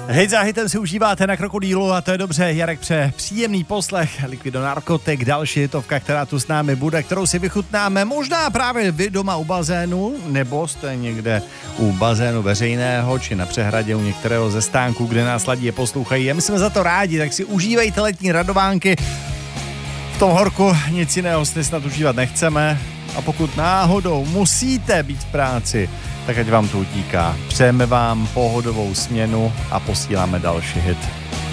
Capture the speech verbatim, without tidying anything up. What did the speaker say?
Hit za hitem si užíváte na Krokodýlu a to je dobře. Jarek přeje příjemný poslech. Liquido Narkotik, další hitovka, která tu s námi bude, kterou si vychutnáme možná právě vy doma u bazénu, nebo jste někde u bazénu veřejného, či na přehradě u některého ze stánků, kde nás ladí a poslouchají. A my jsme za to rádi, tak si užívejte letní radovánky. V tom horku nic jiného si snad užívat nechceme. A pokud náhodou musíte být v práci, tak ať vám to utíká. Přejeme vám pohodovou směnu a posíláme další hit.